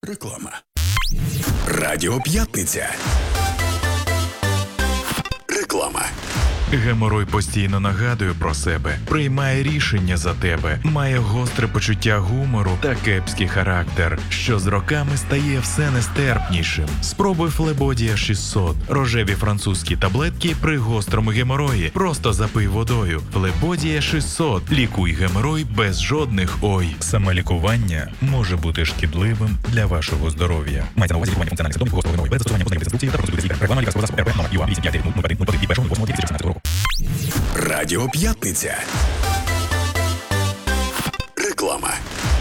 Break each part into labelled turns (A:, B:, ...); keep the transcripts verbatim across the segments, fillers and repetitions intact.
A: Реклама. Радіо П'ятниця. Реклама.
B: Геморой постійно нагадує про себе, приймає рішення за тебе, має гостре почуття гумору та кепський характер, що з роками стає все нестерпнішим. Спробуй Флебодія шістсот. Рожеві французькі таблетки при гострому геморої. Просто запий водою. Флебодія шістсот. Лікуй геморой без жодних ой. Самолікування може бути шкідливим для вашого здоров'я. Мається на увазі лікування функціональних симптомів гострого геморою без застосування позначних інструкцій та процедури з лікаря. Реклама лікарського засобу РП номер ю а вісім п'ять нуль один нуль один від першого лютого дві тисячі шістнадцятого року.
A: Радіо П'ятниця. Реклама.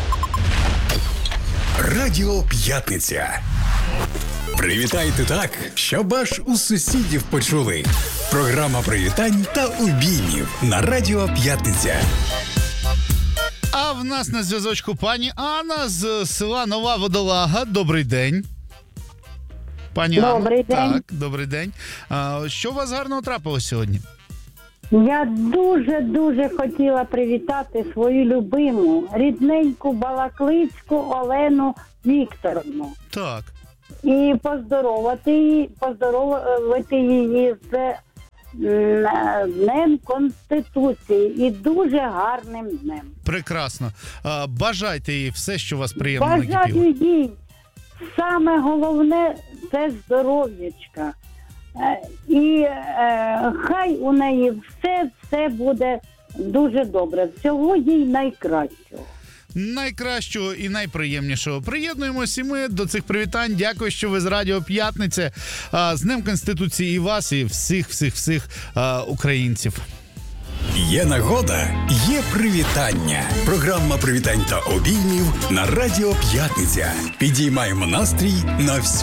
A: Радіо П'ятниця. Привітайте так, щоб аж у сусідів почули. Програма привітань та обіймів на Радіо П'ятниця.
C: А в нас на зв'язочку пані Анна з села Нова Водолага. Добрий день. Пані
D: Добрий
C: Анна.
D: день.
C: Так, добрий день. А, що у вас гарного трапилось сьогодні?
D: Я дуже-дуже хотіла привітати свою любиму, рідненьку Балаклицьку Олену Вікторовну.
C: Так.
D: І поздоровати її, поздоровити її з м, Днем Конституції і дуже гарним днем.
C: Прекрасно. А, бажайте їй все, що вас приємно накипіло.
D: Бажаю їй саме головне – це здоров'ячка. Е, І е, хай у неї все, все буде дуже добре. Всього їй найкращого.
C: Найкращого і найприємнішого. Приєднуємось і ми до цих привітань. Дякую, що ви з Радіо П'ятниця. А, з Днем Конституції і вас, і всіх-всіх-всіх українців.
A: Є нагода, є привітання. Програма привітань та обіймів на Радіо П'ятниця. Підіймаємо настрій на всю